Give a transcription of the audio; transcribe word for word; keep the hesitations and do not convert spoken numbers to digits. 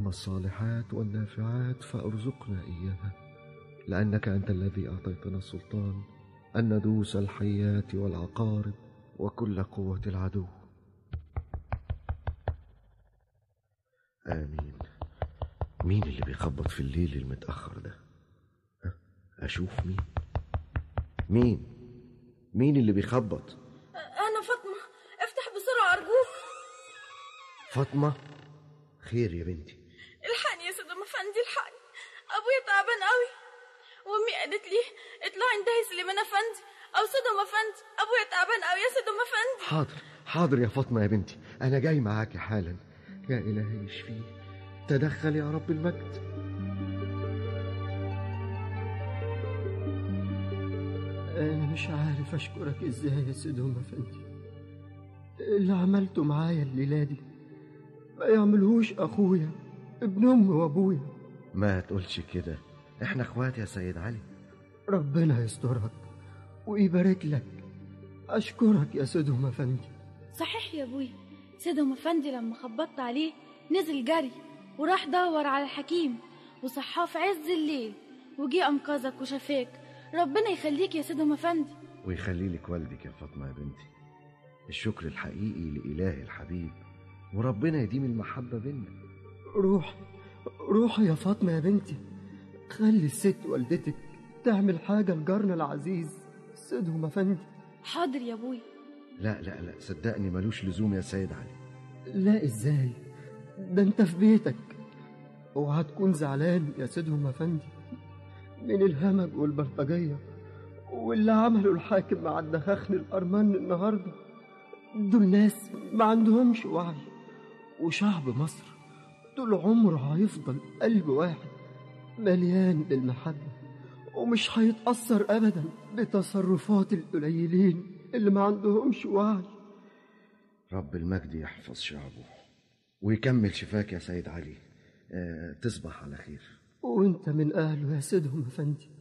الصالحات والنافعات فارزقنا إياها، لأنك أنت الذي أعطيتنا السلطان أن ندوس الحيات والعقارب وكل قوة العدو. آمين. مين اللي بيخبط في الليل المتأخر ده؟ أشوف مين مين مين اللي بيخبط؟ أنا فاطمة، افتح بسرعة أرجوك. فاطمة، خير يا بنتي؟ الحقني يا سيدي أفندي، الحقني، أبويا تعبان قوي، وأمي قالت لي اطلعي انتهي سليمان أفندي أو سيدي أفندي، أبويا تعبان قوي يا سيدي أفندي. حاضر حاضر يا فاطمة يا بنتي، أنا جاي معاكي حالا. يا إلهي اشفيه، تدخل يا رب المجد. أنا مش عارف أشكرك إزاي يا سيدهم أفندي. اللي عملته معايا الليلة دي ما يعملهوش أخويا ابن أمي وأبويا. ما تقولش كده، إحنا أخوات يا سيد علي. ربنا يسترك ويبارك لك. أشكرك يا سيدهم أفندي. صحيح يا أبويا، سيدهم أفندي لما خبطت عليه نزل جري وراح دور على الحكيم وصحاه في عز الليل وجي أنقذك وشفاك. ربنا يخليك يا سيدهم أفندي. ويخلي لك والدك يا فاطمة يا بنتي. الشكر الحقيقي لإله الحبيب، وربنا يديم المحبة بينا. روح روح يا فاطمة يا بنتي، خلي الست والدتك تعمل حاجة لجارنا العزيز سيدهم أفندي. حاضر يا أبويا. لا لا لا، صدقني ملوش لزوم يا سيد علي. لا إزاي؟ ده أنت في بيتك، اوعى تكون زعلان يا سيدهم أفندي من الهمج والبلطجية واللي عملوا الحاكم مع الدخاخن الأرمان النهاردة. دول ناس ما عندهمش وعي، وشعب مصر طول عمره هيفضل قلب واحد مليان بالمحبة، ومش هيتأثر أبدا بتصرفات القليلين اللي ما عندهمش وعي. رب المجد يحفظ شعبه ويكمل شفاك يا سيد علي. أه تصبح على خير. وانت من أهله يا سيدهم أفندي.